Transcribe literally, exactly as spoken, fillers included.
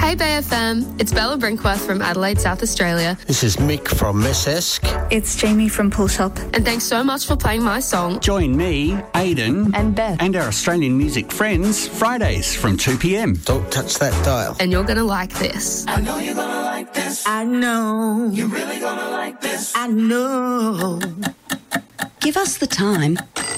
Hey B F M, it's Bella Brinkworth from Adelaide, South Australia. This is Mick from Miss Esk. It's Jamie from Pull Shop. And thanks so much for playing my song. Join me, Aidan, and Beth, and our Australian music friends Fridays from two p.m. Don't touch that dial. And you're going to like this. I know you're going to like this. I know. You're really going to like this. I know. Give us the time.